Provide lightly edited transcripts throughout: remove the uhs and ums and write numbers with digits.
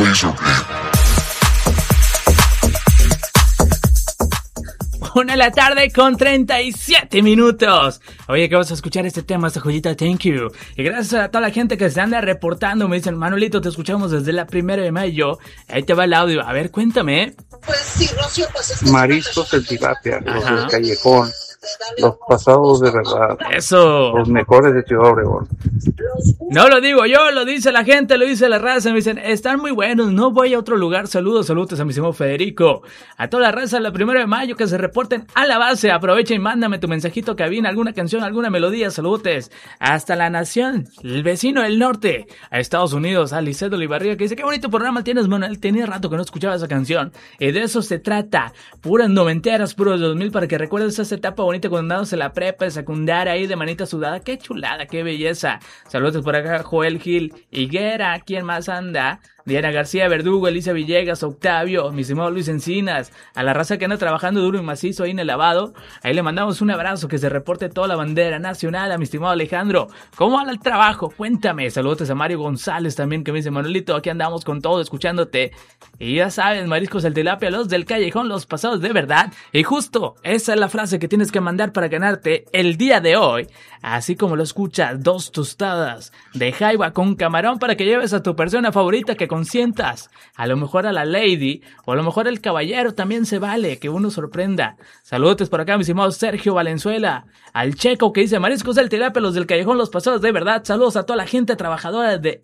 Una de la tarde con 37 minutos. Oye, que vas a escuchar este tema, esta joyita, thank you. Y gracias a toda la gente que se anda reportando. Me dicen, Manolito, te escuchamos desde la 1 de mayo. Ahí te va el audio. A ver, cuéntame. Pues sí, Rocío, pues Mariscos el tilapia, los del Callejón, los pasados de verdad. Eso. Los mejores de Ciudad Obregón. No lo digo yo, lo dice la gente, lo dice la raza. Me dicen, están muy buenos, no voy a otro lugar. Saludos a mi estimado Federico. A toda la raza, la 1 de mayo, que se reporten a la base. Aprovecha y mándame tu mensajito, cabina, alguna canción, alguna melodía. Saludos hasta la nación, el vecino del norte, a Estados Unidos, a Licedo Olivarría, que dice, qué bonito programa tienes, Manuel. Tenía rato que no escuchaba esa canción. Y de eso se trata, puras noventeras, puros 2000, para que recuerdes esa etapa bonita cuando andabas en la prepa, de secundaria, ahí de manita sudada. Qué chulada, qué belleza. Saludos por acá, Joel Gil Higuera. ¿Quién más anda? Diana García Verdugo, Elisa Villegas, Octavio, mi estimado Luis Encinas, a la raza que anda trabajando duro y macizo ahí en el lavado. Ahí le mandamos un abrazo, que se reporte toda la bandera nacional. A mi estimado Alejandro, ¿cómo anda el trabajo? Cuéntame. Saludos a Mario González también, que me dice, Manolito, aquí andamos con todo, escuchándote. Y ya sabes, mariscos el tilapia, los del Callejón, los pasados de verdad. Y justo esa es la frase que tienes que mandar para ganarte el día de hoy. Así como lo escuchas, 2 tostadas de jaiba con camarón para que lleves a tu persona favorita que consientas. A lo mejor a la lady, o a lo mejor el caballero también se vale, que uno sorprenda. Saludos por acá, mi estimado Sergio Valenzuela. Al Checo, que dice, mariscos del tilapia, los del Callejón, los pasados de verdad. Saludos a toda la gente trabajadora de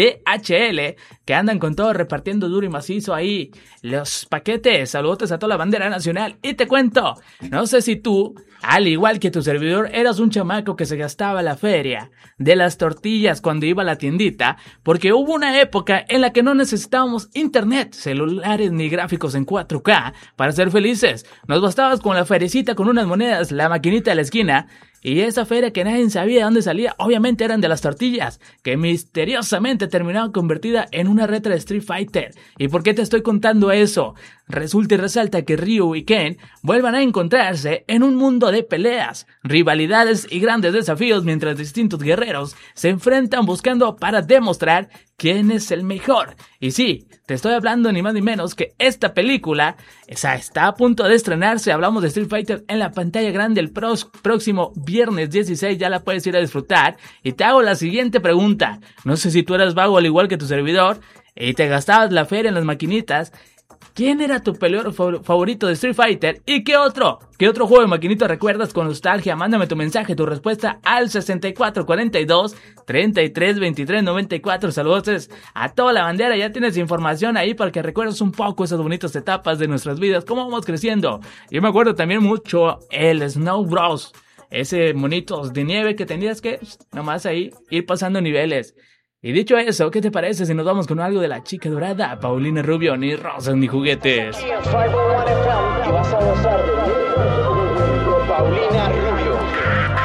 DHL, que andan con todo repartiendo duro y macizo ahí los paquetes. Saludos a toda la bandera nacional. Y te cuento, no sé si tú, al igual que tu servidor, eras un chamaco que se gastaba la feria de las tortillas cuando iba a la tiendita, porque hubo una época en la que no necesitábamos internet, celulares ni gráficos en 4K para ser felices. Nos bastabas con la feriecita, con unas monedas, la maquinita de la esquina. Y esa feria que nadie sabía de dónde salía, obviamente eran de las tortillas, que misteriosamente terminaban convertida en una reta de Street Fighter. ¿Y por qué te estoy contando eso? Resulta y resalta que Ryu y Ken vuelvan a encontrarse en un mundo de peleas, rivalidades y grandes desafíos, mientras distintos guerreros se enfrentan buscando para demostrar quién es el mejor. Y sí, te estoy hablando ni más ni menos que esta película está a punto de estrenarse. Hablamos de Street Fighter en la pantalla grande el próximo viernes 16, ya la puedes ir a disfrutar. Y te hago la siguiente pregunta. No sé si tú eras vago al igual que tu servidor y te gastabas la feria en las maquinitas. ¿Quién era tu peleador favorito de Street Fighter? ¿Y qué otro juego de maquinita recuerdas con nostalgia? Mándame tu mensaje, tu respuesta al 6442-332394. Saludos a toda la bandera. Ya tienes información ahí para que recuerdes un poco esas bonitas etapas de nuestras vidas, cómo vamos creciendo. Yo me acuerdo también mucho el Snow Bros. Ese monitos de nieve que tenías que nomás ahí ir pasando niveles. Y dicho eso, ¿qué te parece si nos vamos con algo de la chica dorada? Paulina Rubio, ni rosas ni juguetes. Paulina Rubio.